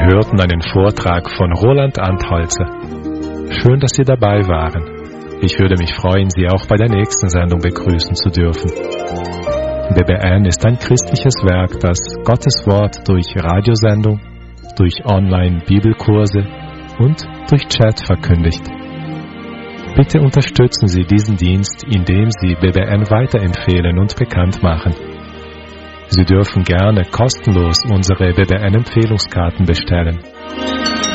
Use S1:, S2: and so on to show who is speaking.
S1: hörten einen Vortrag von Roland Antholzer. Schön, dass Sie dabei waren. Ich würde mich freuen, Sie auch bei der nächsten Sendung begrüßen zu dürfen. BBN ist ein christliches Werk, das Gottes Wort durch Radiosendung, durch Online-Bibelkurse und durch Chat verkündigt. Bitte unterstützen Sie diesen Dienst, indem Sie BBN weiterempfehlen und bekannt machen. Sie dürfen gerne kostenlos unsere BBN-Empfehlungskarten bestellen.